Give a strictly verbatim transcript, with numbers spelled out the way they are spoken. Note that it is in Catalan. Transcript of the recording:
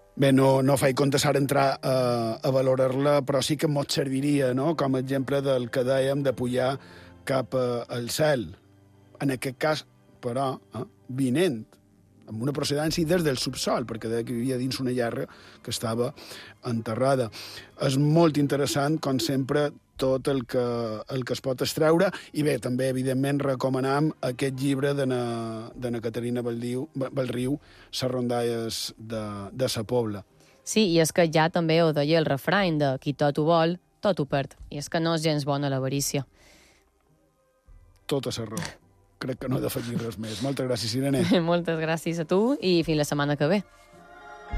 Bé, no, no faig compte ara entrar a, a valorar-la, però sí que ens serviria, no?, com a exemple del que dèiem de pujar cap a, al cel. En aquest cas, però, eh, vinent, amb una procedència des del subsol, perquè deia que vivia dins una llarra que estava enterrada. És molt interessant, com sempre, tot el que, el que es pot extreure, i bé, també, evidentment, recomanam aquest llibre de na, de na Caterina Baldriu, Baldriu, Les rondalles de, de sa Pobla. Sí, i és que ja també ho deia el refrany de qui tot ho vol, tot ho perd. I és que no és gens bona l'avarícia. Tota la raó. Crec que no he d'afegir res més. Moltes gràcies, Irene. Moltes gràcies a tu i fins la setmana que ve.